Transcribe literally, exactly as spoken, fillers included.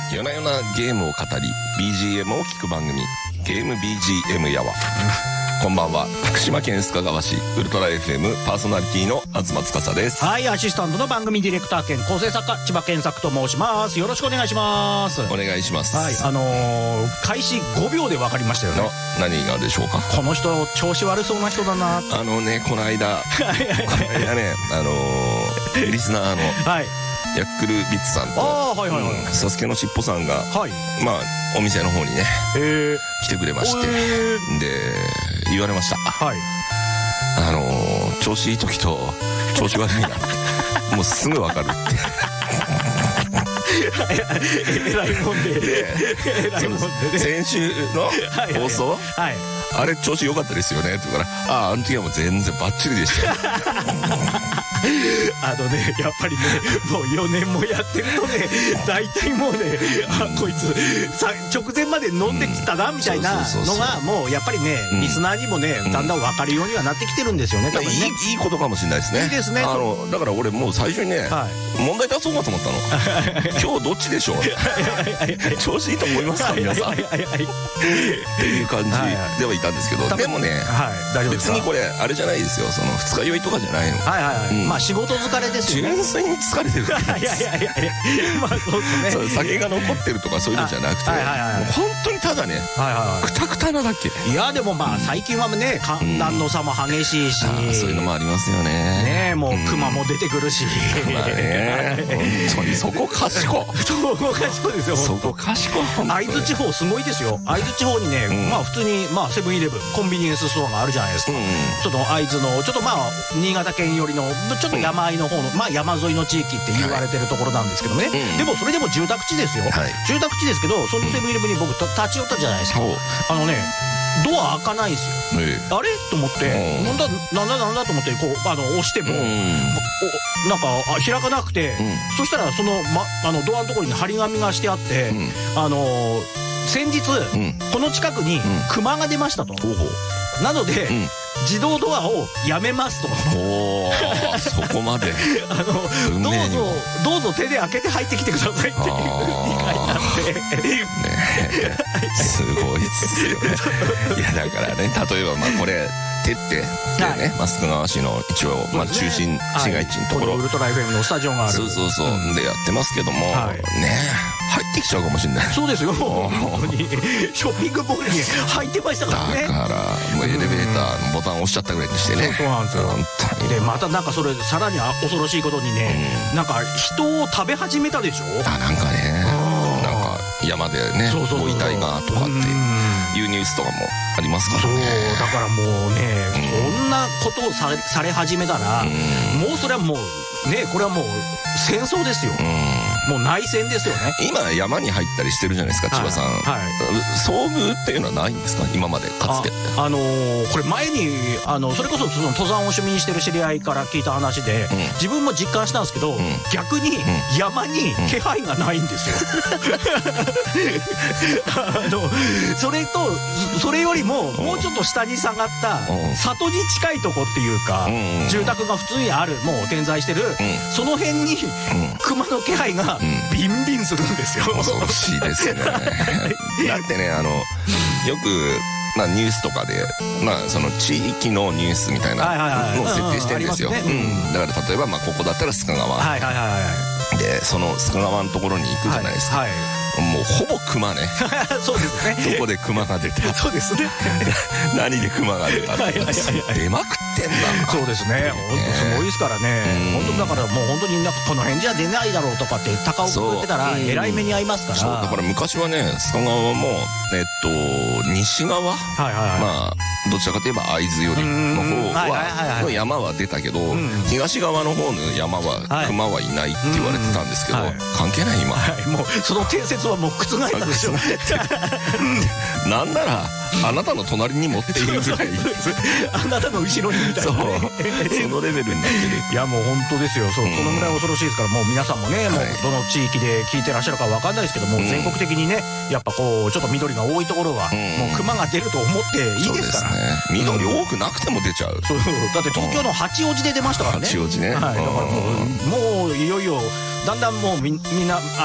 夜な夜なゲームを語り ビージーエム を聞く番組ゲーム ビージーエム やわこんばんは。福島県須賀川市ウルトラ エフエム パーソナリティの東司です。 はい、アシスタントの番組ディレクター兼構成作家千葉健作と申します。よろしくお願いします。 お願いします。 はい、あのー、開始ごびょうで分かりましたよね。 何がでしょうか。 この人調子悪そうな人だな。 あのね、この間この間ね、あのー、リスナーのはいヤックルビッツさんと、あー、はいはいはい、うん、サスケのしっぽさんが、はい、まあお店の方にね、えー、来てくれまして、えー、で言われました。はい、あのー、調子いい時と調子悪いなもうすぐ分かるってえらいもんで、えらいもんでね、 先週の放送、はいはいはい、あれ調子良かったですよねって言うから、ああ、あの時はもう全然バッチリでしたあのね、やっぱりね、もうよねんもやってるとね、大体もうね、あ、こいつさ直前まで飲んできたなみたいなのがもうやっぱりね、リスナーにもね、だんだん分かるようにはなってきてるんですよね。多分ね、 いい、いいことかもしれないですね。 いいですね。 あのだから俺もう最初にね、はい、問題出そうかと思ったの今日どっちでしょう調子いいと思いますか皆さんっていう感じではいたんですけど、でもね、はい、大丈夫ですか。別にこれあれじゃないですよ、その二日酔いとかじゃないの。はいはいはい、うん、まあ仕事疲れですよね。純粋に疲れてるいやいやいやいやまあそうですね、酒が残ってるとかそういうのじゃなくて、もう本当にただね、くたくたなだけ。いやでもまあ最近はね、寒暖の差も激しいし、うん、そういうのもありますよね。ねえ、もう熊も出てくるし、まあね、本当にそこ賢いそこ賢いですよ。そこ賢い。会津地方すごいですよ。会津地方にね、うん、まあ普通にまあセブンイレブンコンビニエンスストアがあるじゃないですか、うん、ちょっと会津のちょっとまあ新潟県寄りのちょっと山あいの方の、まあ山沿いの地域って言われてるところなんですけどもね、はい、でもそれでも住宅地ですよ、はい、住宅地ですけど、そのセブンイレブンに僕立ち寄ったじゃないですか、うん、あのね、ドア開かないですよ、ええ、あれと思って、なんだなんだなんだと思ってこうあの押しても、うん、なんか開かなくて、うん、そしたらその、ま、あのドアのところに張り紙がしてあって、うん、あの先日、うん、この近くに熊が出ましたと、うん、なので、うん、自動ドアをやめますと。おーそこまであのどうぞどうぞ手で開けて入ってきてくださいっていう理解なんでねすごいっすよねいやだからね、例えばまあこれ手ってね、須賀川市の一応まあ中心市街地のところ、ウルトラ エフエム のスタジオがある、そうそうそうでやってますけどもね、入ってきちゃうかもしれない。そうですよ、本当にショッピングモールに入ってましたからね。だからもうエレベーターのボタン押しちゃったぐらいにしてね。そうなんですよ。でまたなんかそれさらに恐ろしいことにね、なんか人を食べ始めたでしょ。あ、なんかね、なんか山でねご遺体がとかっていうニュースとかもありますからね。そうだからもうね、こんなことをされ、され始めたら、もうそれはもうね、これはもう戦争ですよ。もう内戦ですよね。今山に入ったりしてるじゃないですか、千葉さん。はい。遭遇っていうのはないんですか、今までかつて。あ、あのー、これ前にあのそれこそその登山を趣味にしてる知り合いから聞いた話で、うん、自分も実感したんですけど、うん、逆に山に気配がないんですよ。あのそれとそれよりももうちょっと下に下がった里に近いとこっていうか、うん、住宅が普通にある、もう点在してる、うん、その辺に熊の気配がビンビンするんですよ。恐ろしいですね。だってね、あのよくまあニュースとかでまあその地域のニュースみたいなのを設定してるんですよ。だから例えばまあここだったら須賀川で、その須賀川のところに行くじゃないですか。はいはい、もうほぼ熊ね。そうですね。どこで熊が出た。そうですね。何で熊が出た。出まくってんだ。そうですね。本当すごいですからね。本当だからもう本当になんかこの辺じゃ出ないだろうとかって高をくぐってたらえらい目に遭いますから。そうだから昔はね、須賀川もえっと西側、まあどちらかといえば会津よりの方はの山は出たけど、東側の方の山は熊はいないって言われてたんですけど、関係ない今。もうその定説はもう覆ったでしょ。なんならあなたの隣に持っているぐらいあなたの後ろにみたいな、ね、そ, そのレベルになってる。いやもう本当ですよ。 そ, そのぐらい恐ろしいですから、もう皆さんもね、もうどの地域で聞いてらっしゃるかわかんないですけども、全国的にねやっぱこうちょっと緑が多いところはもう熊が出ると思っていいですから。そうですね、緑多くなくても出ちゃう。そうだって東京の八王子で出ましたからね。八王子ね、はい、だからもうもういよいよだんだんもうみみんな